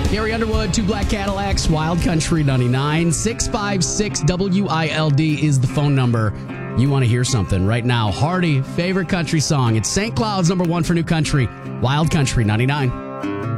Gary Underwood, 2 Black Cadillacs, Wild Country 99. 656 WILD is the phone number. You want to hear something right now. Hardy, favorite country song. It's St. Cloud's #1 for new country, Wild Country 99.